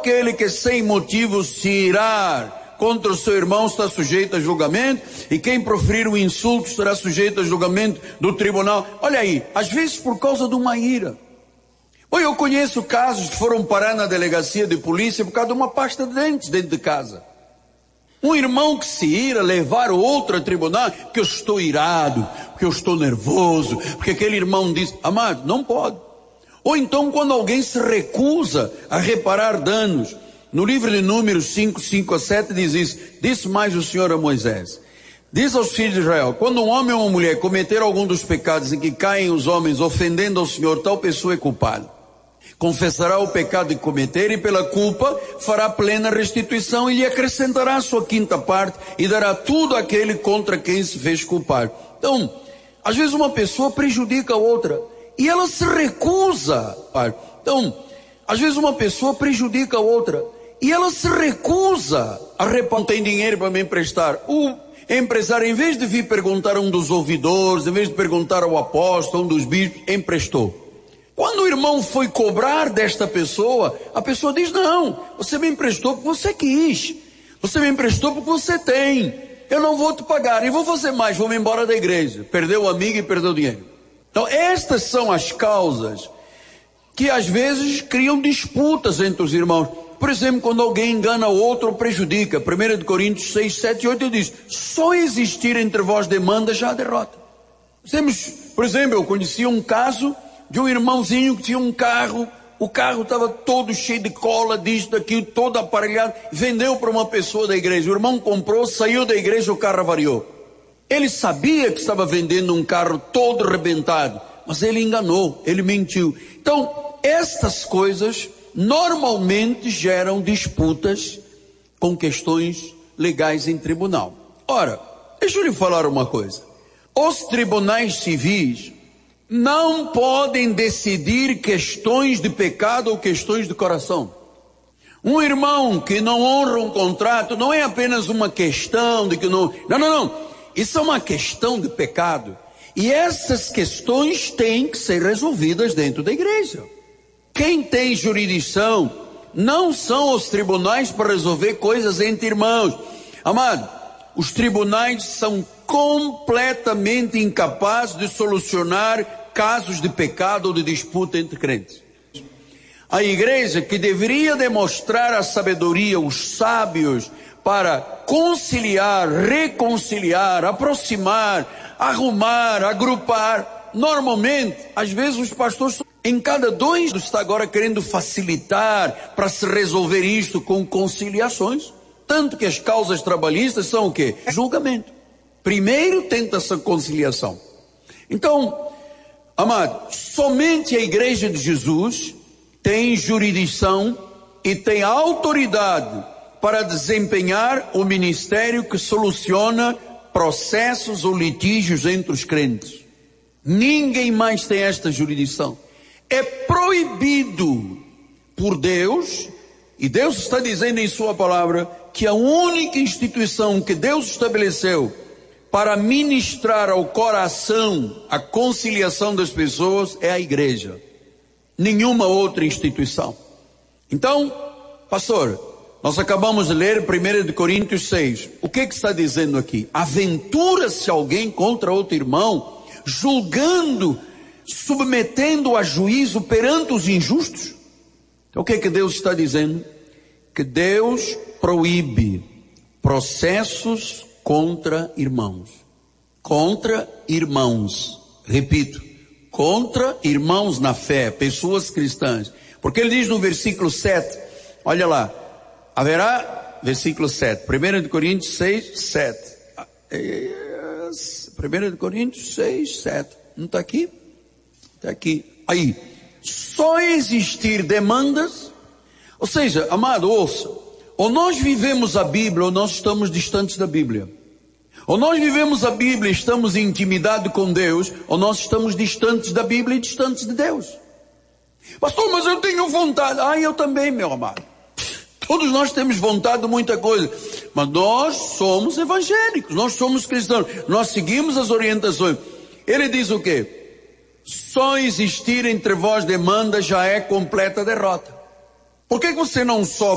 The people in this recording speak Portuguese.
aquele que sem motivo se irar contra o seu irmão está sujeito a julgamento, e quem proferir um insulto será sujeito a julgamento do tribunal. Olha aí, às vezes por causa de uma ira. Ou eu conheço casos que foram parar na delegacia de polícia por causa de uma pasta de dentes dentro de casa. Um irmão que se ira, levar o outro a tribunal, porque eu estou irado, porque eu estou nervoso, porque aquele irmão diz, amado, não pode. Ou então quando alguém se recusa a reparar danos, no livro de Números 5, 5 a 7 diz isso, disse mais o Senhor a Moisés, diz aos filhos de Israel, quando um homem ou uma mulher cometer algum dos pecados em que caem os homens ofendendo ao Senhor, tal pessoa é culpada. Confessará o pecado que cometer e pela culpa fará plena restituição e lhe acrescentará a sua quinta parte e dará tudo àquele contra quem se fez culpar. Então, às vezes uma pessoa prejudica a outra e ela se recusa. Então, às vezes uma pessoa prejudica a outra e ela se recusa a reparar. Não tem dinheiro para me emprestar. O empresário, em vez de vir perguntar a um dos ouvidores, em vez de perguntar ao apóstolo, a um dos bispos, emprestou. Quando o irmão foi cobrar desta pessoa, a pessoa diz, não, você me emprestou porque você quis, você me emprestou porque você tem, eu não vou te pagar, e vou fazer mais, vou me embora da igreja. Perdeu o amigo e perdeu o dinheiro. Então estas são as causas que às vezes criam disputas entre os irmãos. Por exemplo, quando alguém engana o outro ou prejudica, 1 Coríntios 6, 7 e 8 diz, só existir entre vós demanda já a derrota. Por exemplo, eu conhecia um caso de um irmãozinho que tinha um carro, o carro estava todo cheio de cola, disso, daquilo, todo aparelhado, vendeu para uma pessoa da igreja, o irmão comprou, saiu da igreja, o carro avariou. Ele sabia que estava vendendo um carro todo arrebentado, mas ele enganou, ele mentiu. Então, estas coisas normalmente geram disputas com questões legais em tribunal. Ora, deixa eu lhe falar uma coisa, os tribunais civis não podem decidir questões de pecado ou questões de coração. Um irmão que não honra um contrato não é apenas uma questão de que não. Não. Isso é uma questão de pecado. E essas questões têm que ser resolvidas dentro da igreja. Quem tem jurisdição não são os tribunais para resolver coisas entre irmãos. Amado, os tribunais são completamente incapazes de solucionar casos de pecado ou de disputa entre crentes. A igreja, que deveria demonstrar a sabedoria, os sábios, para conciliar, reconciliar, aproximar, arrumar, agrupar, normalmente, às vezes os pastores, em cada dois, está agora querendo facilitar para se resolver isto com conciliações. Tanto que as causas trabalhistas são o quê? Julgamento. Primeiro tenta essa conciliação. Então, amado, somente a igreja de Jesus tem jurisdição e tem autoridade para desempenhar o ministério que soluciona processos ou litígios entre os crentes. Ninguém mais tem esta jurisdição. É proibido por Deus, e Deus está dizendo em sua palavra, que a única instituição que Deus estabeleceu para ministrar ao coração a conciliação das pessoas é a igreja. Nenhuma outra instituição. Então, pastor, nós acabamos de ler 1 Coríntios 6. O que está dizendo aqui? Aventura-se alguém contra outro irmão, julgando, submetendo a juízo perante os injustos? Então o que Deus está dizendo? Que Deus proíbe processos contra irmãos. Contra irmãos. Repito, contra irmãos na fé, pessoas cristãs. Porque ele diz no versículo 7, olha lá, haverá, versículo 7, 1 Coríntios 6, 7. 1 Coríntios 6, 7. Não está aqui? Está aqui. Aí, só existir demandas, ou seja, amado, ouça, ou nós vivemos a Bíblia ou nós estamos distantes da Bíblia. Ou nós vivemos a Bíblia e estamos em intimidade com Deus, ou nós estamos distantes da Bíblia e distantes de Deus. Pastor, mas eu tenho vontade. Eu também, meu amado. Todos nós temos vontade de muita coisa. Mas nós somos evangélicos, nós somos cristãos, nós seguimos as orientações. Ele diz o quê? Só existir entre vós demanda já é completa derrota. Por que você não sofre?